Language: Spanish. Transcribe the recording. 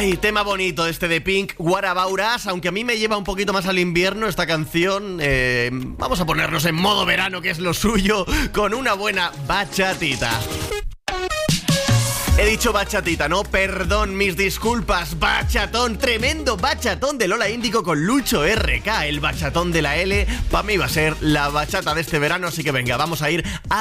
Ay, tema bonito este de Pink, What About Us. Aunque a mí me lleva un poquito más al invierno esta canción, vamos a ponernos en modo verano, que es lo suyo, con una buena bachatita. He dicho bachatita, ¿no? Perdón, mis disculpas. Bachatón, tremendo bachatón de Lola Índigo con Lucho RK. El bachatón de la L, para mí va a ser la bachata de este verano. Así que venga, vamos a ir a